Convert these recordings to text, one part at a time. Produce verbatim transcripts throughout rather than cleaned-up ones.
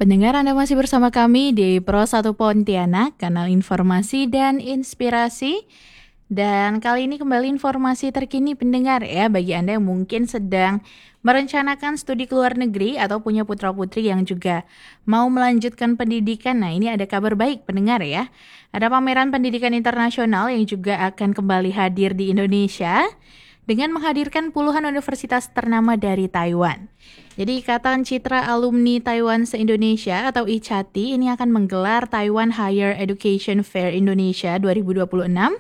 Pendengar, Anda masih bersama kami di Pro satu Pontianak, kanal informasi dan inspirasi. Dan kali ini kembali informasi terkini pendengar ya, bagi Anda yang mungkin sedang merencanakan studi ke luar negeri atau punya putra-putri yang juga mau melanjutkan pendidikan. Nah, ini ada kabar baik pendengar ya. Ada pameran pendidikan internasional yang juga akan kembali hadir di Indonesia dengan menghadirkan puluhan universitas ternama dari Taiwan. Jadi Ikatan Citra Alumni Taiwan se-Indonesia atau I C A T I ini akan menggelar Taiwan Higher Education Fair Indonesia dua ribu dua puluh enam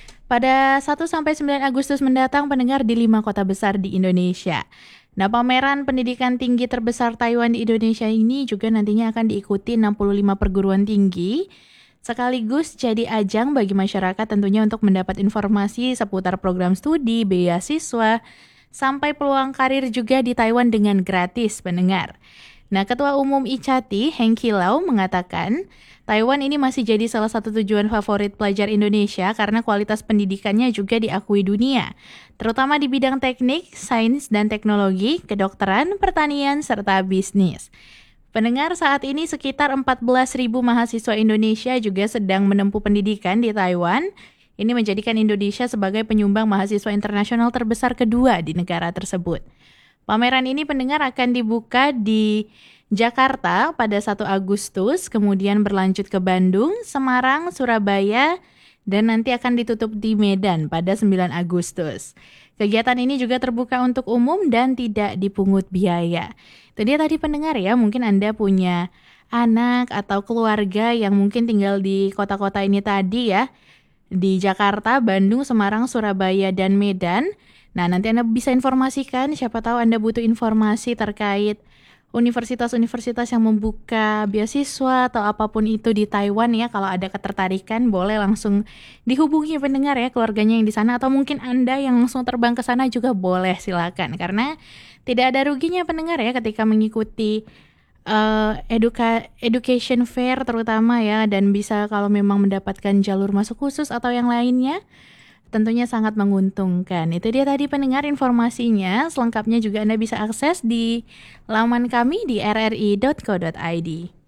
pada satu sampai sembilan Agustus mendatang pendengar di lima kota besar di Indonesia. Nah, pameran pendidikan tinggi terbesar Taiwan di Indonesia ini juga nantinya akan diikuti enam puluh lima perguruan tinggi, sekaligus jadi ajang bagi masyarakat tentunya untuk mendapat informasi seputar program studi, beasiswa, sampai peluang karir juga di Taiwan dengan gratis pendengar. Nah, Ketua Umum I C A T I, Hengki Lau, mengatakan Taiwan ini masih jadi salah satu tujuan favorit pelajar Indonesia karena kualitas pendidikannya juga diakui dunia, terutama di bidang teknik, sains dan teknologi, kedokteran, pertanian, serta bisnis. Pendengar, saat ini sekitar empat belas ribu mahasiswa Indonesia juga sedang menempuh pendidikan di Taiwan. Ini menjadikan Indonesia sebagai penyumbang mahasiswa internasional terbesar kedua di negara tersebut. Pameran ini pendengar akan dibuka di Jakarta pada satu Agustus, kemudian berlanjut ke Bandung, Semarang, Surabaya, dan nanti akan ditutup di Medan pada sembilan Agustus. Kegiatan ini juga terbuka untuk umum dan tidak dipungut biaya. Itu dia tadi pendengar ya, mungkin Anda punya anak atau keluarga yang mungkin tinggal di kota-kota ini tadi ya, di Jakarta, Bandung, Semarang, Surabaya, dan Medan. Nah, nanti Anda bisa informasikan, siapa tahu Anda butuh informasi terkait universitas-universitas yang membuka beasiswa atau apapun itu di Taiwan ya. Kalau ada ketertarikan boleh langsung dihubungi pendengar ya, keluarganya yang di sana, atau mungkin Anda yang langsung terbang ke sana juga boleh, silakan. Karena tidak ada ruginya pendengar ya ketika mengikuti uh, eduka- education fair terutama ya, dan bisa kalau memang mendapatkan jalur masuk khusus atau yang lainnya, tentunya sangat menguntungkan. Itu dia tadi pendengar informasinya. Selengkapnya juga Anda bisa akses di laman kami di r r i dot co dot i d.